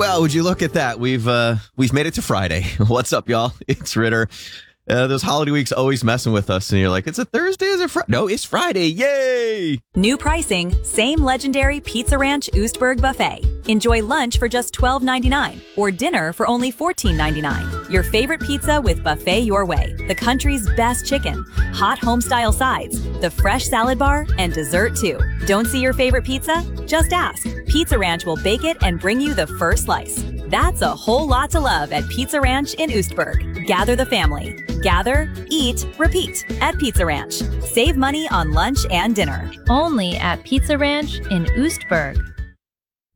Well, would you look at that? We've made it to Friday. What's up, y'all? It's Ritter. Those holiday weeks always messing with us, and you're like, it's a Thursday, is it Friday? No, it's Friday. Yay! New pricing, same legendary Pizza Ranch Oostburg buffet. Enjoy lunch for just $12.99 or dinner for only $14.99. Your favorite pizza with Buffet Your Way, the country's best chicken, hot home-style sides, the fresh salad bar, and dessert too. Don't see your favorite pizza? Just ask. Pizza Ranch will bake it and bring you the first slice. That's a whole lot to love at Pizza Ranch in Oostburg. Gather the family. Gather, eat, repeat at Pizza Ranch. Save money on lunch and dinner. Only at Pizza Ranch in Oostburg.